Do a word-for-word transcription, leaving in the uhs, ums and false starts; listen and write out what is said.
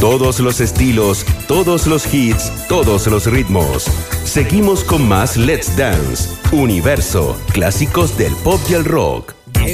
Todos los estilos, todos los hits, todos los ritmos. Seguimos con más Let's Dance. Universo, clásicos del pop y el rock.